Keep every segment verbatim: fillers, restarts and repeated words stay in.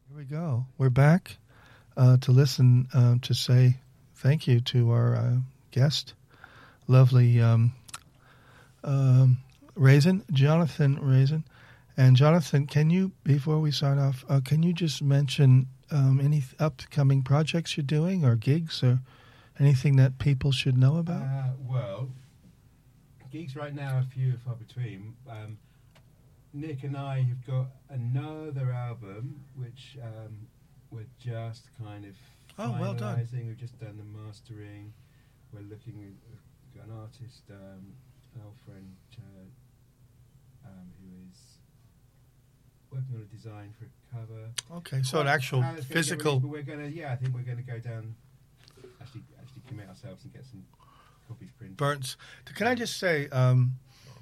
Here we go. We're back uh, to listen, uh, to say thank you to our uh, guest, lovely um, um, Raisin, Jonathan Raisin. And Jonathan, can you, before we start off, uh, can you just mention um, any upcoming projects you're doing or gigs or anything that people should know about? Uh, well, gigs right now are few and far between. Um, Nick and I have got another album which um, we're just kind of oh, well done. finalising. We've just done the mastering. We're looking at we've got an artist, um, our friend, uh, um, who is working on a design for a cover. Okay, so an actual uh, physical. But we're gonna, yeah, I think we're gonna go down. Actually, actually commit ourselves and get some copies printed. Burns. Can I just say, um,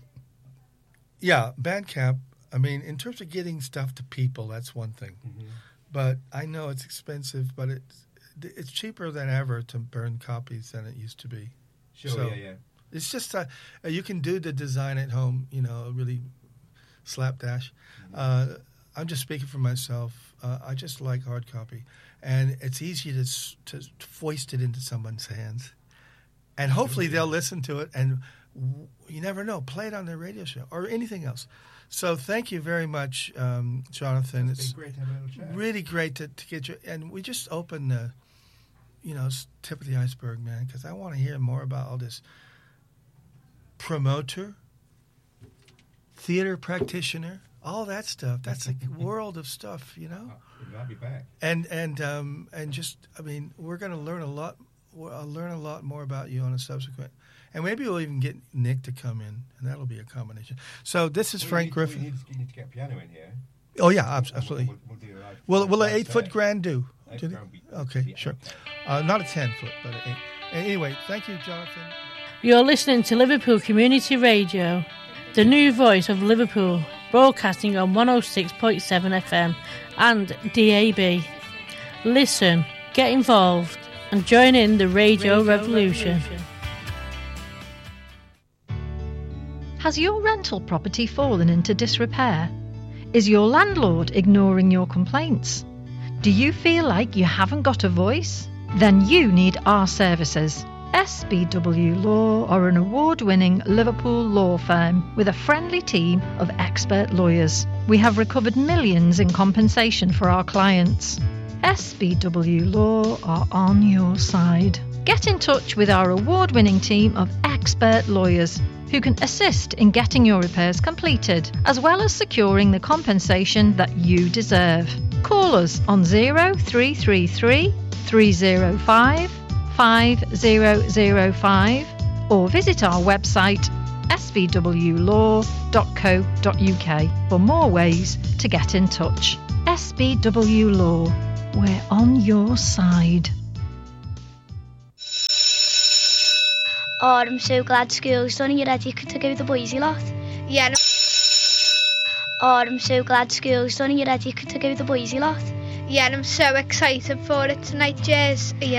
yeah, Bandcamp, I mean, in terms of getting stuff to people, that's one thing. Mm-hmm. But I know it's expensive, but it's it's cheaper than ever to burn copies than it used to be. Sure, so yeah, yeah. It's just, uh, you can do the design at home, you know, really slapdash. Mm-hmm. Uh, I'm just speaking for myself. Uh, I just like hard copy. And it's easy to, to foist it into someone's hands. And hopefully they'll listen to it, and w- you never know, play it on their radio show or anything else. So thank you very much, um, Jonathan. It's, it's been great to have a little chat. Really great to, to get you. And we just opened the, you know, tip of the iceberg, man, because I want to hear more about all this promoter, theater practitioner, all that stuff. That's a world of stuff, you know. Oh, I'll be back. And and um, and just, I mean, we're going to learn a lot. I'll learn a lot more about you on a subsequent, and maybe we'll even get Nick to come in, and that'll be a combination. So this is well, Frank need, Griffin. We need, to, need to get a piano in here. Oh yeah, absolutely. We'll, we'll, we'll do a live, will will an live eight foot set. grand do? Eight do they? grand be- Okay, be sure. okay. Uh, not a ten foot, but an eight. Anyway, thank you, Jonathan. You're listening to Liverpool Community Radio, the new voice of Liverpool, broadcasting on one oh six point seven F M and D A B. Listen, get involved, and join in the radio, radio revolution. revolution. Has your rental property fallen into disrepair? Is your landlord ignoring your complaints? Do you feel like you haven't got a voice? Then you need our services. S B W Law are an award-winning Liverpool law firm with a friendly team of expert lawyers. We have recovered millions in compensation for our clients. S B W Law are on your side. Get in touch with our award-winning team of expert lawyers who can assist in getting your repairs completed, as well as securing the compensation that you deserve. Call us on zero three three three, three zero five, five zero zero five or visit our website s v w law dot co dot u k for more ways to get in touch. S B W Law, we're on your side. Oh, I'm so glad school's done. Are you ready to go the boysy lot? Yeah. No. Oh, I'm so glad school's done. Are you ready to go the boysy lot? Yeah, and I'm so excited for it tonight, Jez. Yeah.